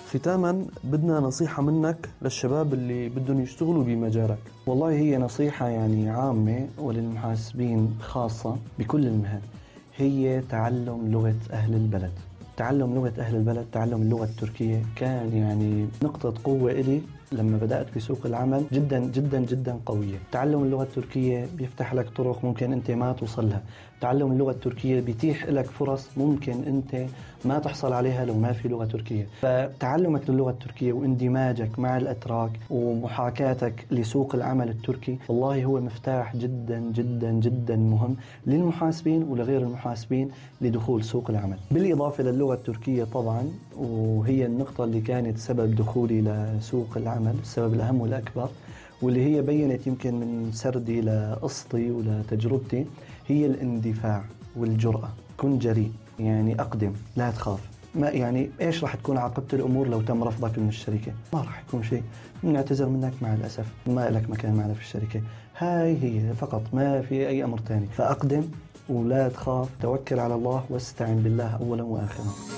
ختاما بدنا نصيحة منك للشباب اللي بدهم يشتغلوا بمجالك. والله هي نصيحة يعني عامة وللمحاسبين خاصة بكل المهن، هي تعلم لغة أهل البلد. تعلم لغة أهل البلد، تعلم اللغة التركية كان يعني نقطة قوة إلي لما بدأت بسوق العمل، جدا جدا جدا قوية. تعلم اللغة التركية بيفتح لك طرق ممكن أنت ما توصلها. تعلم اللغة التركية بيتيح لك فرص ممكن أنت ما تحصل عليها لو ما في لغة تركية. فتعلمك للغة التركية واندماجك مع الأتراك ومحاكاتك لسوق العمل التركي والله هو مفتاح جدا جدا جدا مهم للمحاسبين ولغير المحاسبين لدخول سوق العمل. بالإضافة للغة التركية طبعا، وهي النقطة اللي كانت سبب دخولي لسوق العمل، السبب الأهم والأكبر، واللي هي بينت يمكن من سردي لقصتي ولتجربتي، هي الاندفاع والجرأة. كن جريء، يعني أقدم، لا تخاف. ما يعني إيش راح تكون عاقبة الأمور لو تم رفضك من الشركة؟ ما راح يكون شيء، نعتذر منك مع الأسف، ما لك مكان معنا في الشركة. هاي هي فقط، ما في أي أمر تاني. فأقدم ولا تخاف، توكل على الله واستعن بالله أولا وآخرا.